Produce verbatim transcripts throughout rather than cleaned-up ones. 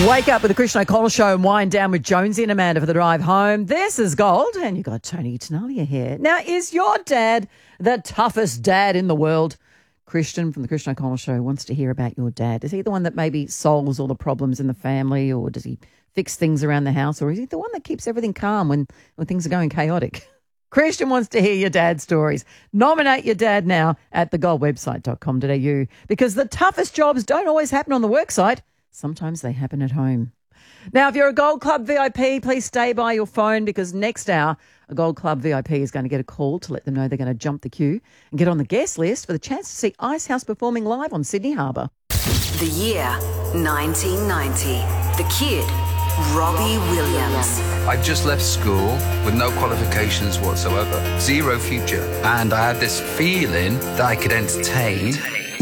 Wake up with the Christian O'Connell Show and wind down with Jonesy and Amanda for the drive home. This is Gold, and you got Tony Tenalia here. Now, is your dad the toughest dad in the world? Christian from the Christian O'Connell Show wants to hear about your dad. Is he the one that maybe solves all the problems in the family, or does he fix things around the house, or is he the one that keeps everything calm when, when things are going chaotic? Christian wants to hear your dad's stories. Nominate your dad now at the gold website dot com dot a u, because the toughest jobs don't always happen on the worksite. Sometimes they happen at home. Now, if you're a Gold Club V I P, please stay by your phone, because next hour, a Gold Club V I P is going to get a call to let them know they're going to jump the queue and get on the guest list for the chance to see Icehouse performing live on Sydney Harbour. The year nineteen ninety. The kid, Robbie Williams. I just left school with no qualifications whatsoever, zero future, and I had this feeling that I could entertain.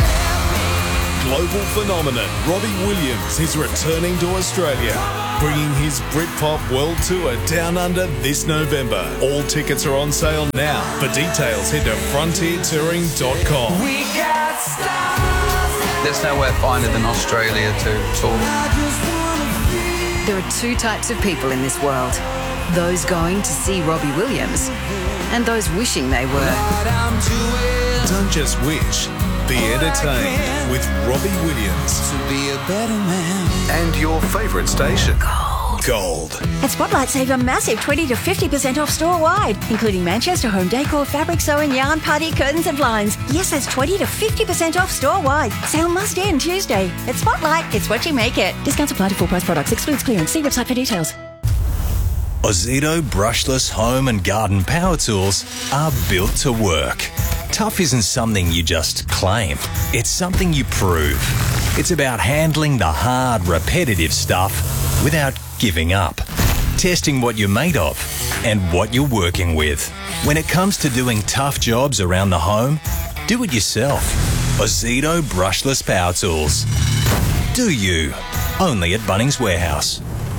Global phenomenon Robbie Williams is returning to Australia, bringing his Britpop World Tour down under this November. All tickets are on sale now. For details, head to frontier touring dot com. We got stars. There's nowhere finer than Australia to tour. There are two types of people in this world. Those going to see Robbie Williams and those wishing they were. Don't just wish. Be entertained with Robbie Williams. To be a better man. And your favourite station. Gold. Gold. At Spotlight, save a massive twenty to fifty percent off store-wide, including Manchester home decor, fabric sewing, yarn, party, curtains and blinds. Yes, that's twenty to fifty percent off store-wide. Sale must end Tuesday. At Spotlight, it's what you make it. Discounts apply to full-price products. Excludes clearance. See website for details. Ozito brushless home and garden power tools are built to work. Tough isn't something you just claim. It's something you prove. It's about handling the hard, repetitive stuff without giving up. Testing what you're made of and what you're working with. When it comes to doing tough jobs around the home, do it yourself. Ozito brushless power tools. Do you? Only at Bunnings Warehouse.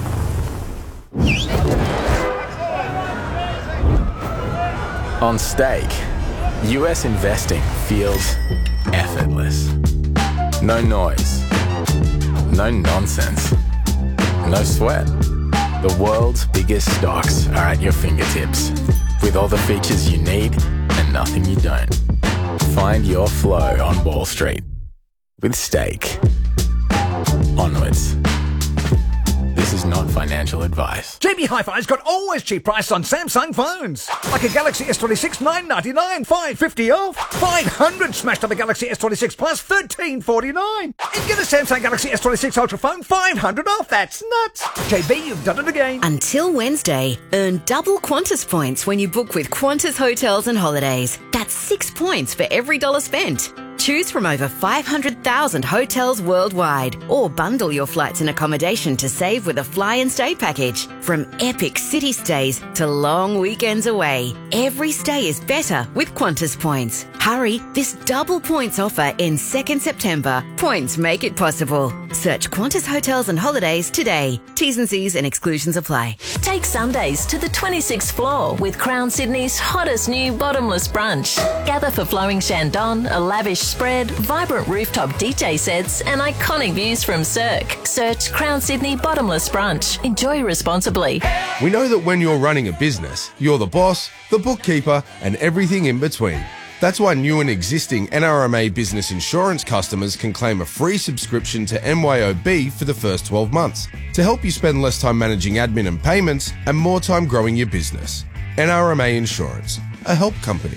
On stake, U S investing feels effortless. No noise, no nonsense, no sweat. The world's biggest stocks are at your fingertips, with all the features you need and nothing you don't. Find your flow on Wall Street with Stake. Onwards. This is not financial advice. J B Hi-Fi's got always cheap prices on Samsung phones. Like a Galaxy S twenty-six, nine ninety-nine, five fifty off. five hundred smashed on the Galaxy S twenty-six Plus, thirteen forty-nine. And get a Samsung Galaxy S twenty-six Ultra phone, five hundred off. That's nuts. J B, you've done it again. Until Wednesday, earn double Qantas points when you book with Qantas Hotels and Holidays. That's six points for every dollar spent. Choose from over five hundred thousand hotels worldwide, or bundle your flights and accommodation to save with a fly and stay package. From epic city stays to long weekends away, every stay is better with Qantas points. Hurry, this double points offer ends second September. Points make it possible. Search Qantas Hotels and Holidays today. T's and C's and exclusions apply. Take Sundays to the twenty-sixth floor with Crown Sydney's hottest new bottomless brunch. Gather for flowing Shandon, a lavish spread, vibrant rooftop D J sets and iconic views from Cirque. Search Crown Sydney Bottomless Brunch. Enjoy responsibly. We know that when you're running a business, you're the boss, the bookkeeper and everything in between. That's why new and existing N R M A Business Insurance customers can claim a free subscription to M Y O B for the first twelve months to help you spend less time managing admin and payments and more time growing your business. N R M A Insurance, a help company.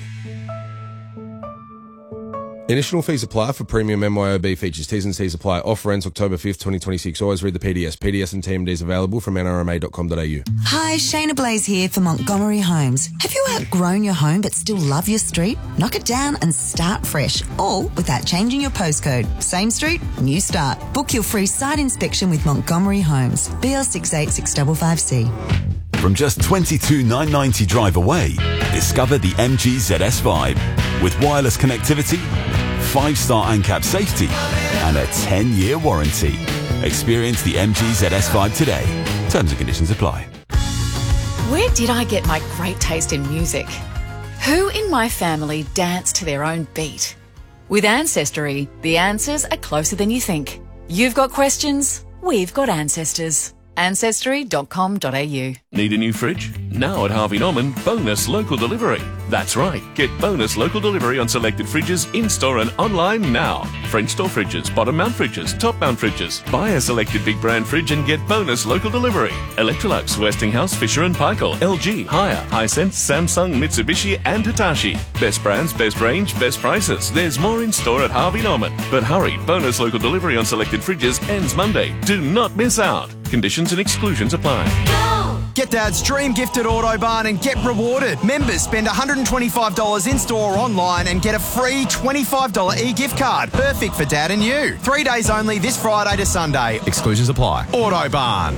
Initial fees apply for premium M Y O B features. T's and C's apply. Offer ends October fifth, twenty twenty-six. Always read the P D S. P D S and T M Ds available from N R M A dot com dot a u. Hi, Shayna Blaze here for Montgomery Homes. Have you outgrown your home but still love your street? Knock it down and start fresh, all without changing your postcode. Same street, new start. Book your free site inspection with Montgomery Homes. B L six eight six five five C. From just twenty-two thousand nine hundred ninety drive away, discover the M G Z S Vibe. With wireless connectivity, five-star ANCAP safety, and a ten-year warranty. Experience the M G Z S Vibe today. Terms and conditions apply. Where did I get my great taste in music? Who in my family dance to their own beat? With Ancestry, the answers are closer than you think. You've got questions? we've got ancestors. ancestry dot com dot a u. Need a new fridge? Now at Harvey Norman, bonus local delivery. That's right, get bonus local delivery on selected fridges in-store and online now. French door fridges, bottom mount fridges, top mount fridges. Buy a selected big brand fridge and get bonus local delivery. Electrolux, Westinghouse, Fisher and Paykel, L G, Haier, Hisense, Samsung, Mitsubishi and Hitachi. Best brands, best range, best prices. There's more in store at Harvey Norman. But hurry, bonus local delivery on selected fridges ends Monday. Do not miss out. Conditions and exclusions apply. Get Dad's dream gift at Autobarn and get rewarded. Members spend one hundred twenty-five dollars in-store or online and get a free twenty-five dollars e-gift card. Perfect for Dad and you. Three days only this Friday to Sunday. Exclusions apply. Autobarn.